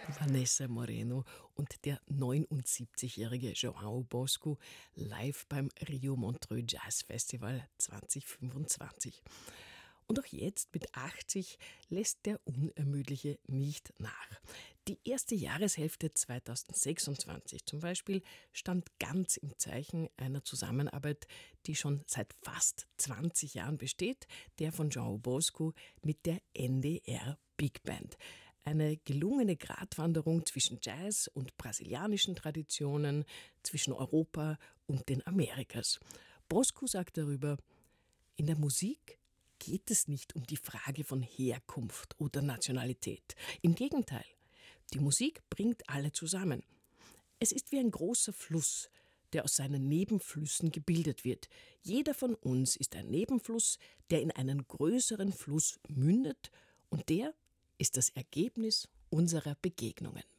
Vanessa Moreno und der 79-jährige João Bosco live beim Rio Montreux Jazz Festival 2025. Und auch jetzt mit 80 lässt der Unermüdliche nicht nach. Die erste Jahreshälfte 2026 zum Beispiel stand ganz im Zeichen einer Zusammenarbeit, die schon seit fast 20 Jahren besteht, der von João Bosco mit der NDR Big Band. Eine gelungene Gratwanderung zwischen Jazz und brasilianischen Traditionen, zwischen Europa und den Amerikas. Bosco sagt darüber: In der Musik geht es nicht um die Frage von Herkunft oder Nationalität. Im Gegenteil, die Musik bringt alle zusammen. Es ist wie ein großer Fluss, der aus seinen Nebenflüssen gebildet wird. Jeder von uns ist ein Nebenfluss, der in einen größeren Fluss mündet, und der ist das Ergebnis unserer Begegnungen.